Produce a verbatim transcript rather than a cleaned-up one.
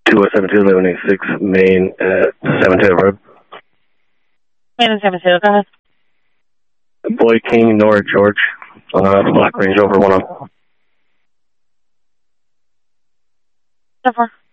two oh seven two, eleven eighty-six, Main, uh, seven Taylor Road. Main and seven Taylor, go ahead. Boy King, Nora George, uh, Black Range over one oh. So far.